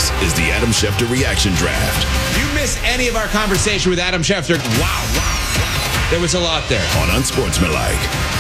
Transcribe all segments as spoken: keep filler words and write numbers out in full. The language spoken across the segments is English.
This is the Adam Schefter Reaction Draft. If you miss any of our conversation with Adam Schefter, wow, wow, wow. There was a lot there. On Unsportsmanlike.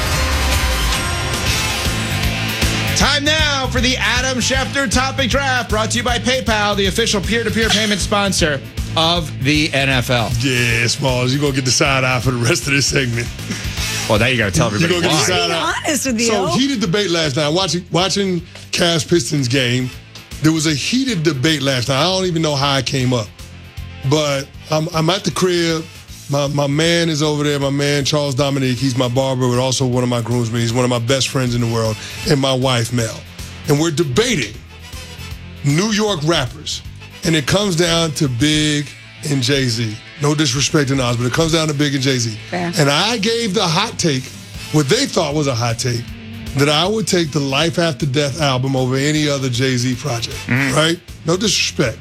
Time now for the Adam Schefter Topic Draft, brought to you by PayPal, the official peer-to-peer payment sponsor of the N F L. Yeah, Smalls, you're going to get the side eye for the rest of this segment. Well, now you got to tell everybody You're gonna why. get the side Be eye. honest with you. So, heated debate last night. Watching, watching Cavs Pistons game, there was a heated debate last night. I don't even know how I came up. But I'm, I'm at the crib. My my man is over there, my man Charles Dominique. He's my barber, but also one of my groomsmen. He's one of my best friends in the world, and my wife, Mel. And we're debating New York rappers. And it comes down to Big and Jay-Z. No disrespect to Nas, but it comes down to Big and Jay-Z. Fair. And I gave the hot take, what they thought was a hot take, that I would take the Life After Death album over any other Jay-Z project, Mm. right? No disrespect.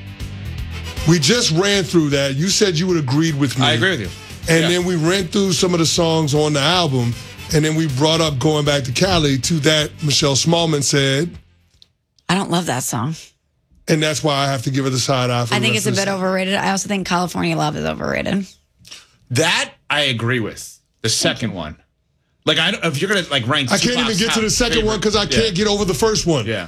We just ran through that. You said you would agreed with me. I agree with you. And Yeah. then we ran through some of the songs on the album, and then we brought up Going Back to Cali. To that, Michelle Smallman said, I don't love that song. and that's why I have to give her the side eye. For I the think rest it's a of the bit song. overrated. I also think California Love is overrated. That I agree with. The second one. Like, I don't, if you're going to, like, rank I can't even Tupac's get to the top second favorite- one because I can't yeah. get over the first one. Yeah.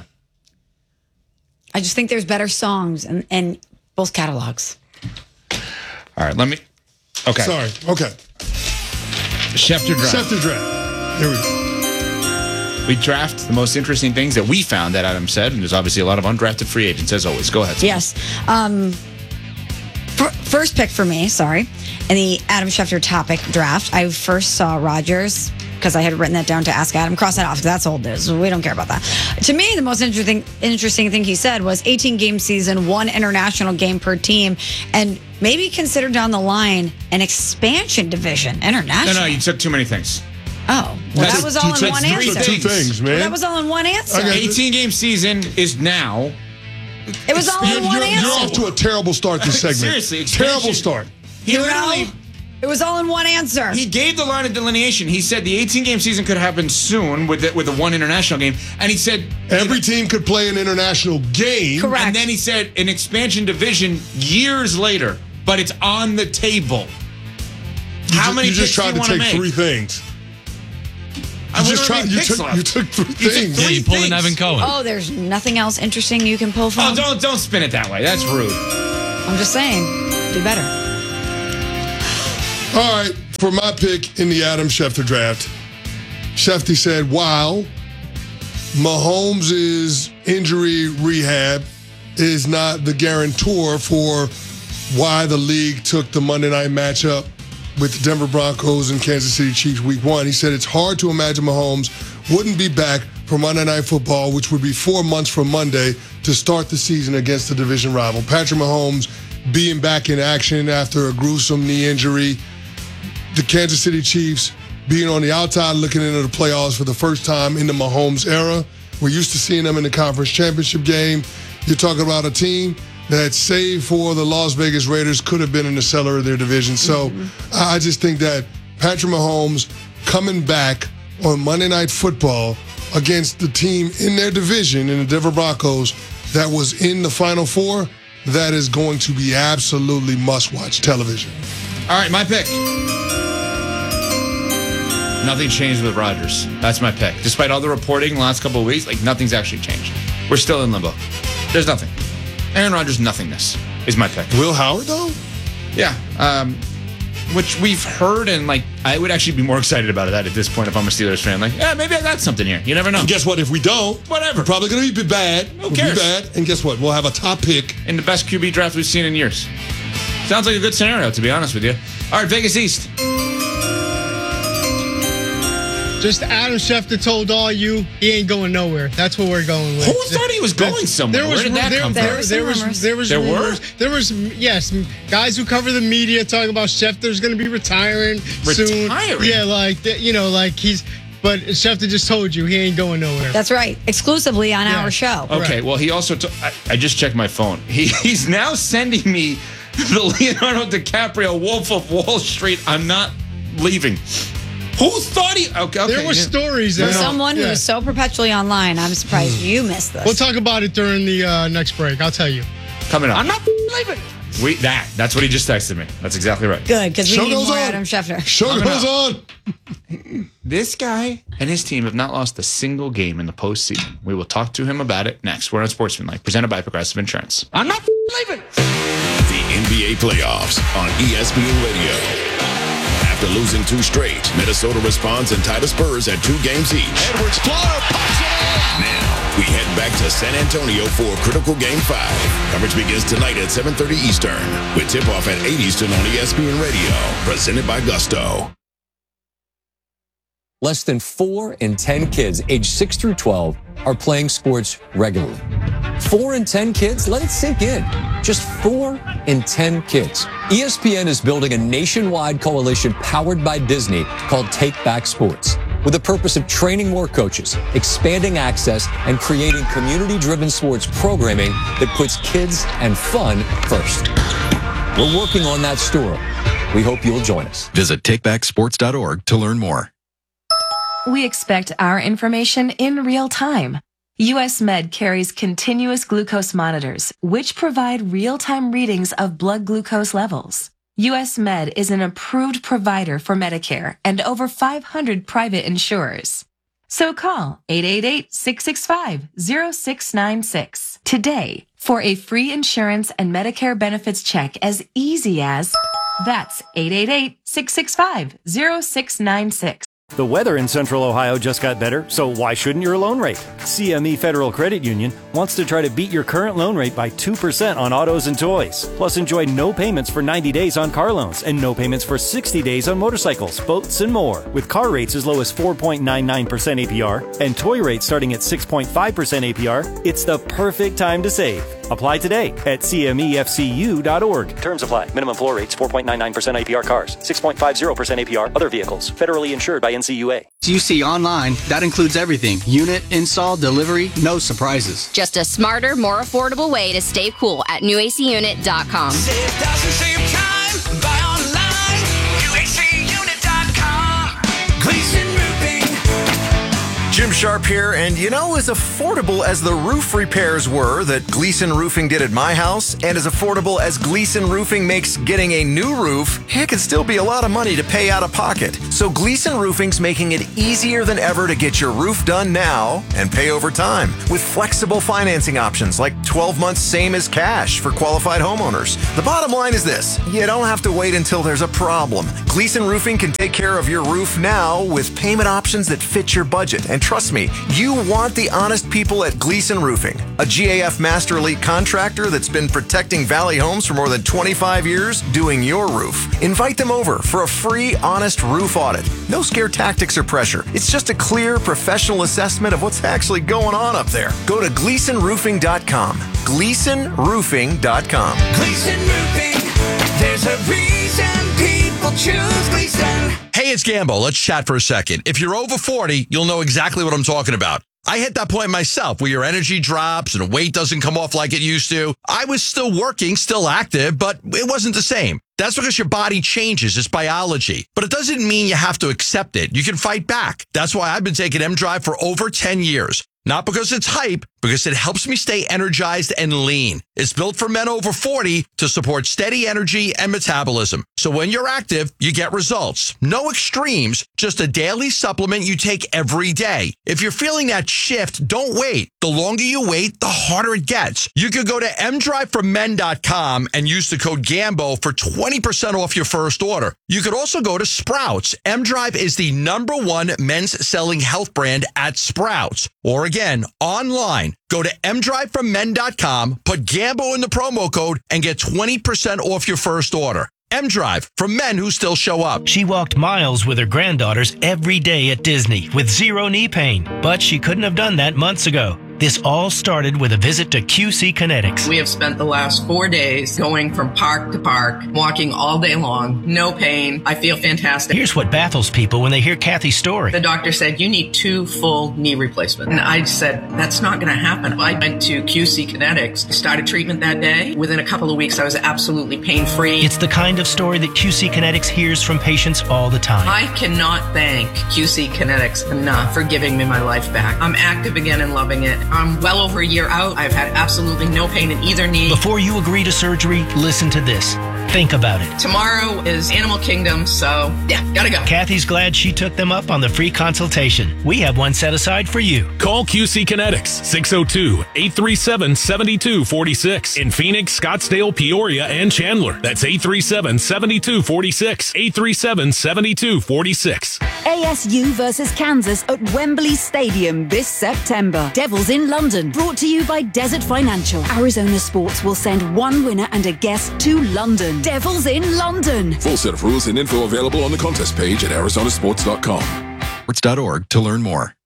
I just think there's better songs in, in both catalogs. All right, let me. Okay. Sorry. Okay. Schefter draft. Schefter draft. Here we go. We draft the most interesting things that we found, that Adam said, and there's obviously a lot of undrafted free agents, as always. Go ahead. Yes. Um, f- first pick for me, sorry, in the Adam Schefter topic draft, I first saw Rodgers because I had written that down to ask Adam. Cross that off because that's old news. We don't care about that. To me, the most interesting interesting thing he said was eighteen game season, one international game per team, and maybe consider down the line an expansion division, international. No, no, you took too many things. Oh, well, That's- that was all you in took one three answer. Two things, man. Well, that was all in one answer. Okay. eighteen game season is now. It was all You're, in one you're, answer. you're off to a terrible start this segment. Seriously, Terrible expansion. start. He You literally. know, it was all in one answer. He gave the line of delineation. He said the eighteen game season could happen soon with the, with the one international game, and he said Every team could play an international game. Correct. And then he said an expansion division years later, but it's on the table. You How ju- many You just picks do tried you to wanna take make? three things. I You just literally tried. You picked took. slots. You took three You took things. three Yeah, you pulled in things. Evan Cohen. Oh, there's nothing else interesting you can pull from? Oh, don't don't spin it that way. That's rude. I'm just saying, do better. All right, for my pick in the Adam Schefter draft, Schefter said, "While Mahomes' injury rehab is not the guarantor for why the league took the Monday night matchup with the Denver Broncos and Kansas City Chiefs week one. He said it's hard to imagine Mahomes wouldn't be back for Monday Night Football, which would be four months from Monday, to start the season against the division rival. Patrick Mahomes being back in action after a gruesome knee injury. The Kansas City Chiefs being on the outside looking into the playoffs for the first time in the Mahomes era. We're used to seeing them in the conference championship game. You're talking about a team that, save for the Las Vegas Raiders, could have been in the cellar of their division. So I I just think that Patrick Mahomes coming back on Monday Night Football against the team in their division, in the Denver Broncos, that was in the Final Four, that is going to be absolutely must-watch television. All right, my pick. Nothing changed with Rodgers. That's my pick. Despite all the reporting the last couple of weeks, like, nothing's actually changed. We're still in limbo. There's nothing. Aaron Rodgers' nothingness is my pick. Will Howard, though? Yeah. Um, which we've heard, and, like, I would actually be more excited about that at this point if I'm a Steelers fan. Like, yeah, maybe I got something here. You never know. And guess what? If we don't, Whatever. we're probably going to be bad. Who We'll cares? Be bad. And guess what? We'll have a top pick. In the best Q B draft we've seen in years. Sounds like a good scenario, to be honest with you. All right, Vegas East. Just Adam Schefter told all you he ain't going nowhere. That's what we're going with. Who thought he was going somewhere? There was, Where did that there, come there, from? were some there was, rumors. there was There were? rumors. There was, yes, guys who cover the media talking about Schefter's going to be retiring, soon. Retiring? Yeah, like, you know, like he's, but Schefter just told you he ain't going nowhere. That's right. Exclusively on Yeah. our show. Okay, well, he also, t- I, I just checked my phone. He He's now sending me the Leonardo DiCaprio Wolf of Wall Street. I'm not leaving. Who thought he? Okay, okay. There were yeah. stories. For that- someone who yeah. is so perpetually online, I'm surprised you missed this. We'll talk about it during the uh, next break. I'll tell you. Coming up. I'm not leaving. We that. That's what he just texted me. That's exactly right. Good, because we Show need goes more on. Adam Schefter. Show Coming goes up. on. This guy and his team have not lost a single game in the postseason. We will talk to him about it next. We're on Sportsmanlike, presented by Progressive Insurance. I'm not leaving. The N B A playoffs on E S P N Radio. After losing two straight, Minnesota responds and tied the Spurs at two games each. Edwards floater, puts it in. Now, we head back to San Antonio for a critical Game five. Coverage begins tonight at seven thirty Eastern, with tip-off at eight Eastern on E S P N Radio, presented by Gusto. Less than four in ten kids aged six through twelve are playing sports regularly. Four in ten kids? Let it sink in. Just four in ten kids. E S P N is building a nationwide coalition powered by Disney called Take Back Sports, with the purpose of training more coaches, expanding access, and creating community-driven sports programming that puts kids and fun first. We're working on that story. We hope you'll join us. Visit take back sports dot org to learn more. We expect our information in real time. U S Med carries continuous glucose monitors, which provide real-time readings of blood glucose levels. U S Med is an approved provider for Medicare and over five hundred private insurers. So call eight eight eight, six six five, zero six nine six today for a free insurance and Medicare benefits check as easy as that's eight eight eight, six six five, zero six nine six. The weather in Central Ohio just got better, so why shouldn't your loan rate? C M E Federal Credit Union wants to try to beat your current loan rate by two percent on autos and toys. Plus, enjoy no payments for ninety days on car loans and no payments for sixty days on motorcycles, boats, and more. With car rates as low as four point nine nine percent A P R and toy rates starting at six point five percent A P R, it's the perfect time to save. Apply today at C M E F C U dot org. Terms apply. Minimum floor rates four point nine nine percent A P R cars, six point five zero percent A P R other vehicles. Federally insured by N C U A. You see online, that includes everything. Unit, install, delivery, no surprises. Just a smarter, more affordable way to stay cool at new A C unit dot com. Save thousands, save time. Buy online. new A C unit dot com. Gleason Roofing. Jim Sharp here, and you know, as affordable as the roof repairs were that Gleason Roofing did at my house, and as affordable as Gleason Roofing makes getting a new roof, it can still be a lot of money to pay out of pocket. So Gleason Roofing's making it easier than ever to get your roof done now and pay over time with flexible financing options like twelve months same as cash for qualified homeowners. The bottom line is this: you don't have to wait until there's a problem. Gleason Roofing can take care of your roof now with payment options that fit your budget. And trust me, you want the honest people at Gleason Roofing, a G A F Master Elite contractor that's been protecting Valley Homes for more than twenty-five years doing your roof. Invite them over for a free, honest roof audit. No scare tactics or pressure. It's just a clear, professional assessment of what's actually going on up there. Go to gleason roofing dot com. gleason roofing dot com. Gleason Roofing. There's a reason people choose Gleason. Hey, it's Gambo. Let's chat for a second. If you're over forty, you'll know exactly what I'm talking about. I hit that point myself where your energy drops and weight doesn't come off like it used to. I was still working, still active, but it wasn't the same. That's because your body changes. It's biology. But it doesn't mean you have to accept it. You can fight back. That's why I've been taking M-Drive for over ten years. Not because it's hype, because it helps me stay energized and lean. It's built for men over forty to support steady energy and metabolism. So when you're active, you get results. No extremes, just a daily supplement you take every day. If you're feeling that shift, don't wait. The longer you wait, the harder it gets. You could go to m drive for men dot com and use the code GAMBO for twenty percent off your first order. You could also go to Sprouts. M-Drive is the number one men's selling health brand at Sprouts. Or again, online. Go to m drive for men dot com, put Gambo in the promo code, and get twenty percent off your first order. M-Drive, for men who still show up. She walked miles with her granddaughters every day at Disney with zero knee pain, but she couldn't have done that months ago. This all started with a visit to Q C Kinetics. We have spent the last four days going from park to park, walking all day long, no pain. I feel fantastic. Here's what baffles people when they hear Kathy's story. The doctor said, you need two full knee replacements. And I said, that's not going to happen. I went to Q C Kinetics, started treatment that day. Within a couple of weeks, I was absolutely pain-free. It's the kind of story that Q C Kinetics hears from patients all the time. I cannot thank Q C Kinetics enough for giving me my life back. I'm active again and loving it. I'm well over a year out. I've had absolutely no pain in either knee. Before you agree to surgery, listen to this. Think about it. Tomorrow is Animal Kingdom, so yeah, gotta go. Kathy's glad she took them up on the free consultation. We have one set aside for you. Call Q C Kinetics, six oh two, eight three seven, seven two four six in Phoenix, Scottsdale, Peoria, and Chandler. That's eight three seven, seven two four six, eight three seven, seven two four six. A S U versus Kansas at Wembley Stadium this September. Devils in London, brought to you by Desert Financial. Arizona Sports will send one winner and a guest to London. Devils in London. Full set of rules and info available on the contest page at Arizona Sports dot com. Sports dot org to learn more.